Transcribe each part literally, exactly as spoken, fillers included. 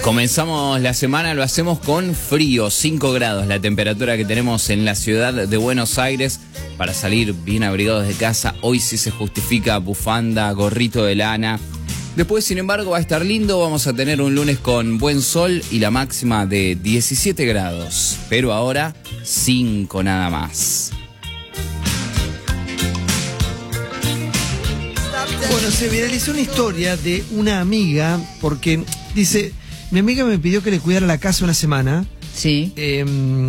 Comenzamos la semana, lo hacemos con frío, cinco grados, la temperatura que tenemos en la ciudad de Buenos Aires. Para salir bien abrigados de casa, hoy sí se justifica bufanda, gorrito de lana. Después, sin embargo, va a estar lindo, vamos a tener un lunes con buen sol y la máxima de diecisiete grados. Pero ahora, cinco nada más. Bueno, se viralizó una historia de una amiga, porque dice, mi amiga me pidió que le cuidara la casa una semana. Sí. Eh,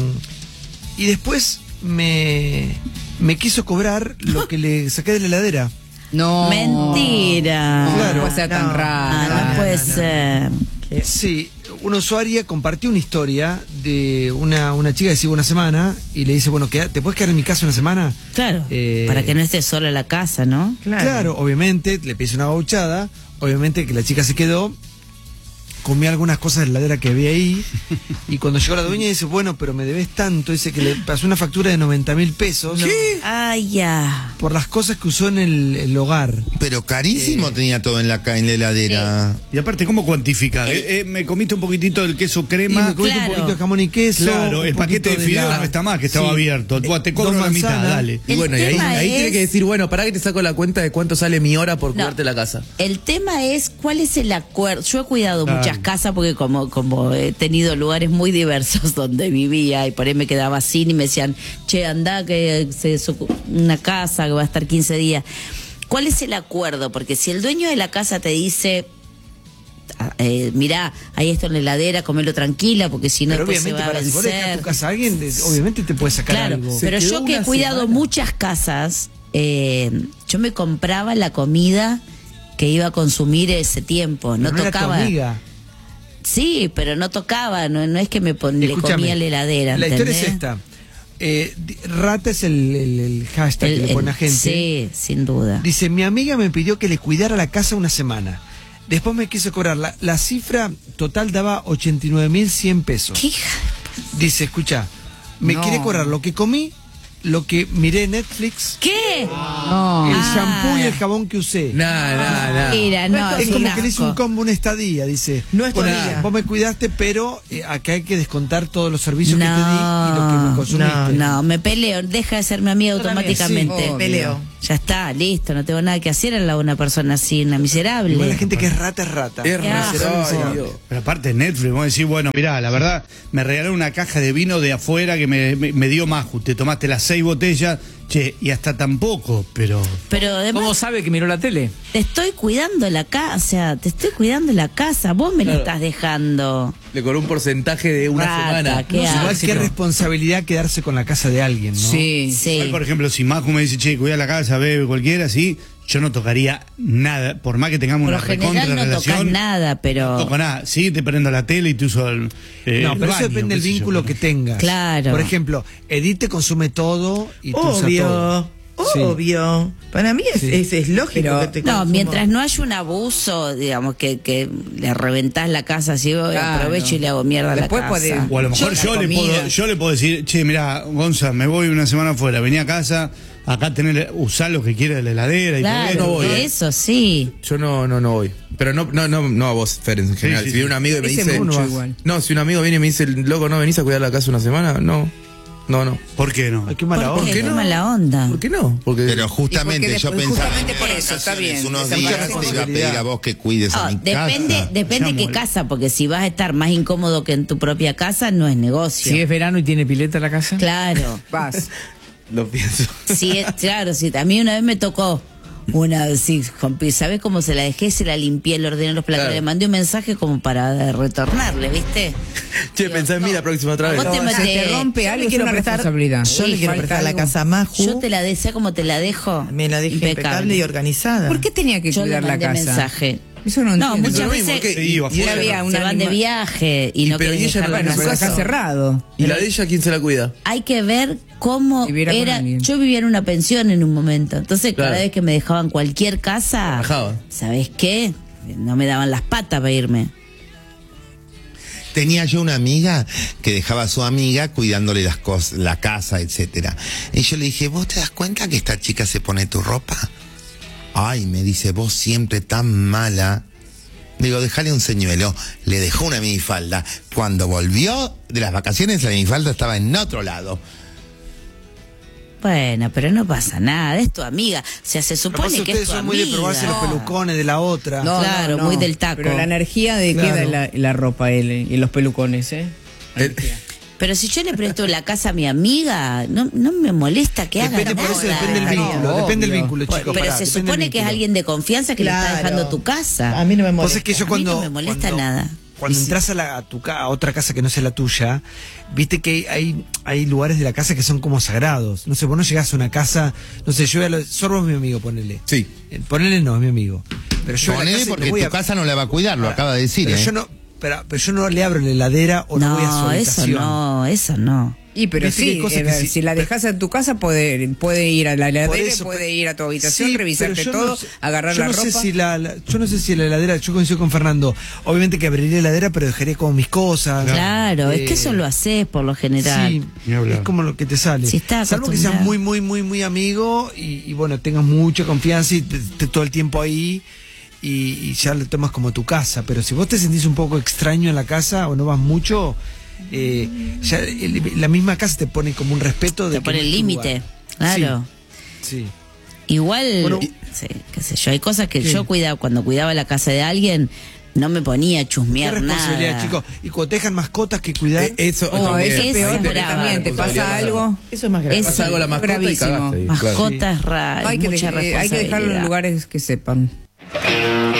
y después me, me quiso cobrar lo que le saqué de la heladera. No. Mentira. No, Claro. no puede ser tan No, raro. no, no puede ser. Sí, una usuaria compartió una historia de una, una chica que sigue una semana y le dice, bueno, ¿qué- ¿te puedes quedar en mi casa una semana? Claro, Eh, para que no esté sola la casa, ¿no? Claro, obviamente, le pide una gauchada, obviamente que la chica se quedó, comió algunas cosas de la heladera que había ahí, y cuando llegó la dueña dice, bueno, pero me debes tanto, dice que le pasó una factura de noventa mil pesos Ay, ya. por las cosas que usó en el, el hogar. Pero carísimo tenía todo en la, ca- en la heladera. Y aparte, ¿cómo cuantifica? Eh, eh, me comiste un poquitito del queso Y crema. me comiste claro. un poquito de jamón y queso. Claro, un el paquete de poquito fideos la- no está más, que estaba Sí. abierto. Tú, te cobro Dos la mitad, manzanas. dale. Y El bueno, y ahí, tema ahí es- tiene que decir, bueno, pará que te saco la cuenta de cuánto sale mi hora por No. cuidarte la casa. El tema es cuál es el acuerdo. Yo he cuidado Claro. muchas casas porque como, como he tenido lugares muy diversos donde vivía y por ahí me quedaba sin y me decían, che, andá que se desocu- una casa que va a estar quince días. ¿Cuál es el acuerdo? Porque si el dueño de la casa te dice, ah, eh, mirá, hay esto en la heladera, comelo tranquila porque si no Pero después se obviamente, va a para si vos le dejas vencer. tu casa a alguien, de- obviamente te puede sacar Claro, algo. pero Se yo quedó que he una cuidado semana. muchas casas, eh, yo me compraba la comida que iba a consumir ese tiempo, no, Pero no era tu tocaba. amiga. Sí, pero no tocaba, no, no es que me pon- le Escúchame, comía la heladera. La historia es ¿entendés? esta. Eh, di- rata es el, el- el hashtag El- que le el- pone a gente. Sí, sin duda. Dice, mi amiga me pidió que le cuidara la casa una semana. Después me quiso cobrar. La, la cifra total daba ochenta y nueve mil cien pesos. ¿Qué hija? Dice, escucha, me No. quiere cobrar lo que comí, lo que miré en Netflix, ¿Qué? No. el Ah. shampoo y el jabón que usé. Nah, nah, nah. Mira, no, Es es como un que le hizo un asco. combo, una estadía, dice. No es Bueno, estadía. vos me cuidaste, pero eh, acá hay que descontar todos los servicios que te di y lo que me No, consumiste. no, me peleo, deja de ser mi amiga Yo también, automáticamente. sí, Peleo. Ya está, listo, no tengo nada que hacer al lado de una persona así, una miserable. Igual la gente que es rata es rata. Es Qué asco. miserable, Dios. Pero aparte Netflix, vos decís, bueno, mirá, la verdad, me regalaron una caja de vino de afuera que me, me, me dio más. Te tomaste las seis botellas, che, y hasta tampoco, pero... Pero además ¿Cómo sabe que miró la tele? te estoy cuidando la casa, o sea, te estoy cuidando la casa, vos me la Claro. estás dejando. Le cobró un porcentaje de una Rata, semana. qué No, igual asco. qué responsabilidad quedarse con la casa de alguien, ¿no? Sí. Sí. Igual, por ejemplo, si Majo me dice, che, cuida la casa, bebe cualquiera, sí, yo no tocaría nada, por más que tengamos Por lo una general recontra no tocas relación. nada, pero... No toco nada, sí, te prendo la tele y te uso el, eh, No, el pero eso baño, depende del qué sé yo, vínculo pero- que tengas. Claro. Por ejemplo, Edith te consume todo y tú usas Obvio, todo. Sí. obvio. Para mí es, Sí. es, es lógico Pero- que te No, consumo. mientras no haya un abuso, digamos, que, que le reventás la casa, así yo Claro. aprovecho y le hago mierda a la Después casa. podés- O a lo mejor Yo yo, la le comida. puedo, yo le puedo decir, che, mirá, Gonza, me voy una semana afuera, vení a casa, acá tener, usar lo que quieras de la heladera y Claro, todo no voy, ¿eh? eso sí. Yo no, no, no voy. Pero no, no, no, no a vos, Fer, en general. sí, si viene un amigo y me Ese dice. mucho vas. igual. No, si un amigo viene y me dice, loco, ¿no venís a cuidar la casa una semana? No. No, no. ¿Por qué no? Ay, qué mala ¿Por onda. qué? qué no? Mala onda. ¿Por qué no? Porque. Pero justamente Y porque yo después- pensaba justamente en por eso, está vacaciones bien, unos esa días parte te iba a responsabilidad. pedir a vos que cuides Ah, a mi depende, casa. depende Ya qué mole. casa, porque si vas a estar más incómodo que en tu propia casa, no es negocio. Si es verano y tiene pileta la casa, Claro. vas. Lo pienso. Sí, es- claro, sí. A mí una vez me tocó una, sí, ¿sabés cómo se la dejé? Se la limpié, le ordené los platos, Claro. le mandé un mensaje como para eh, retornarle, ¿viste? Che, pensá en mí la próxima otra vez. Vos te No, si metés- te rompe Yo algo le es quiero una prestar, responsabilidad. yo le Sí, quiero falta prestar la algo. casa a Maju. Yo te la deseo como te la dejo. Me la dejé impecable y organizada. ¿Por qué tenía que Yo le cuidar la mandé casa? mensaje. Eso no No, entiendo. muchas Lo mismo, veces ¿qué? Se iba Y- y afuera. había se una van de anima- viaje y, Y no pero quieren y ella dejar no- la Bueno, pero casa. está cerrado. ¿Y la de ella quién se la cuida? Hay que ver cómo Viviera con era. alguien. Yo vivía en una pensión en un momento. Entonces, cada Claro. vez que me dejaban cualquier casa, Bajaba. ¿sabés qué? No me daban las patas para irme. Tenía yo una amiga que dejaba a su amiga cuidándole las cosas, la casa, etcétera. Y yo le dije, ¿vos te das cuenta que esta chica se pone tu ropa? Ay, me dice, vos siempre tan mala. Digo, dejale un señuelo. Le dejó una minifalda. Cuando volvió de las vacaciones, la minifalda estaba en otro lado. Bueno, pero no pasa nada, es tu amiga. O sea, se supone Capaz que es ustedes tu son muy de amiga. probarse los pelucones de la otra. No, Claro, no, no. muy del taco. Pero la energía de Claro. queda la, la ropa él, y los pelucones, ¿eh? La El- energía. Pero si yo le presto la casa a mi amiga, no, no me molesta que haga Depende, por nada. eso depende del No, vínculo, obvio. depende del vínculo, Bueno, chicos. pero pará, se depende del supone que es vínculo. alguien de confianza que le está Claro. dejando tu casa. A mí no me Vos molesta. es que yo A mí cuando, no me molesta cuando- nada. Cuando Y si- entras a, la, a tu ca- a otra casa que no sea la tuya, viste que hay, hay lugares de la casa que son como sagrados. No sé, vos no llegás a una casa, no sé, yo voy a lo, Sorbo es mi amigo, ponele. Sí. Eh, Ponele no, es mi amigo. Pero yo a la Ponele casa porque le voy tu a- casa no la va a cuidar, lo Ah, acaba de decir, pero ¿eh? yo no, pero, pero yo no le abro la heladera o no, voy a su No, eso habitación. no, eso no. Y pero Viste que hay sí, cosas eh, que sí- si la dejas en tu casa puede, puede ir a la heladera, eso, puede pero- ir a tu habitación, Sí, revisarte pero yo todo, no sé- agarrar yo la no ropa. Sé si la, la- yo no sé si la heladera, yo coincido con Fernando. Obviamente que abriría la heladera, pero dejaría como mis cosas. Claro, es Eh, que eso lo haces por lo general. Sí, Ni hablar. es como lo que te sale. Si está Salvo que seas acostumbrado. muy, muy, muy, muy amigo y, y bueno, tengas mucha confianza y te, te- todo el tiempo ahí y, y ya lo tomas como tu casa. Pero si vos te sentís un poco extraño en la casa o no vas mucho, eh, ya el- la misma casa te pone como un respeto de Te que pone no el es tu límite. lugar. Claro. Sí, sí. Igual, Bueno, sí, qué sé yo, hay cosas que ¿qué? yo cuidaba, cuando cuidaba la casa de alguien, no me ponía a Qué chusmear responsabilidad, nada. chicos. Y cuando te dejan mascotas que cuidar. Eh, Eso, Oh, también. ese es peor es porque bravo. también te pasa algo. Eso es más grave. Es- Pasa algo a la mascota y Bravísimo. cagaste ahí, claro. Mascotas raras, Hay que, mucha de- eh, hay que dejarlo en responsabilidad. lugares que sepan.